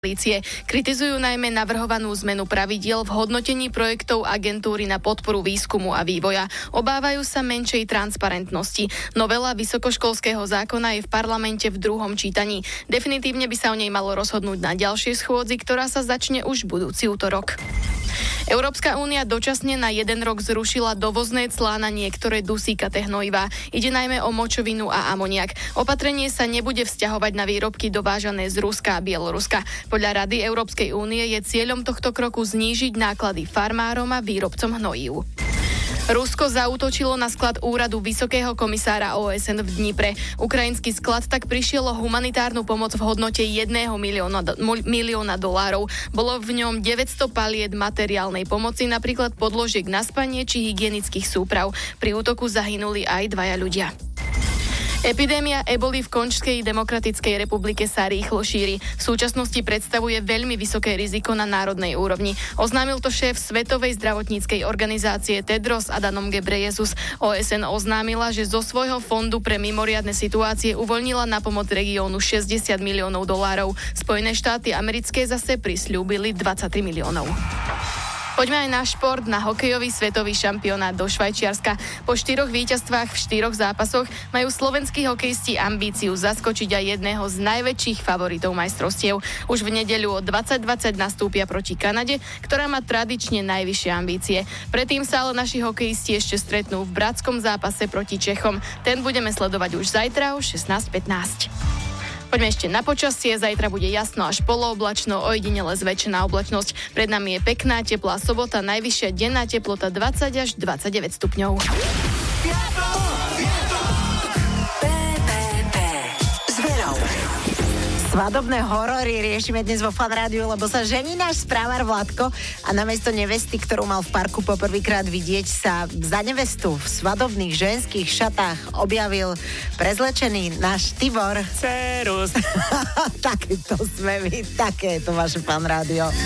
koalície. Kritizujú najmä navrhovanú zmenu pravidiel v hodnotení projektov agentúry na podporu výskumu a vývoja. Obávajú sa menšej transparentnosti. Novela vysokoškolského zákona je v parlamente v druhom čítaní. Definitívne by sa o nej malo rozhodnúť na ďalšej schôdzi, ktorá sa začne už budúci utorok. Európska únia dočasne na 1 rok zrušila dovozné clá na niektoré dusíkaté hnojivá. Ide najmä o močovinu a amoniak. Opatrenie sa nebude vzťahovať na výrobky dovážané z Ruska a Bieloruska. Podľa Rady Európskej únie je cieľom tohto kroku znížiť náklady farmárom a výrobcom hnojív. Rusko zaútočilo na sklad úradu Vysokého komisára OSN v Dnipre. Ukrajinský sklad tak prišiel o humanitárnu pomoc v hodnote $1 milióna. Bolo v ňom 900 paliet materiálnej pomoci, napríklad podložiek na spanie či hygienických súprav. Pri útoku zahynuli aj 2 ľudia. Epidémia eboli v Konžskej demokratickej republike sa rýchlo šíri. V súčasnosti predstavuje veľmi vysoké riziko na národnej úrovni. Oznámil to šéf Svetovej zdravotníckej organizácie Tedros Adhanom Ghebreyesus. OSN oznámila, že zo svojho fondu pre mimoriadne situácie uvoľnila na pomoc regiónu $60 miliónov. Spojené štáty americké zase prisľúbili 23 miliónov. Poďme aj na šport, na hokejový svetový šampionát do Švajčiarska. Po 4 víťazstvách v 4 zápasoch majú slovenskí hokejisti ambíciu zaskočiť aj jedného z najväčších favoritov majstrovstiev. Už v nedeľu o 20:20 nastúpia proti Kanade, ktorá má tradične najvyššie ambície. Predtým sa ale naši hokejisti ešte stretnú v bratskom zápase proti Čechom. Ten budeme sledovať už zajtra o 16:15. Poďme ešte na počasie. Zajtra bude jasno až polooblačno, ojedinele zväčšená oblačnosť. Pred nami je pekná teplá sobota, najvyššia denná teplota 20 až 29 stupňov. Svadobné horory riešime dnes vo Fan Rádiu, lebo sa žení náš správar Vladko a namiesto nevesty, ktorú mal v parku poprvýkrát vidieť, sa za nevestu v svadobných ženských šatách objavil prezlečený náš Tibor. Cerus. Takéto sme my, také je to vaše Fan Rádio.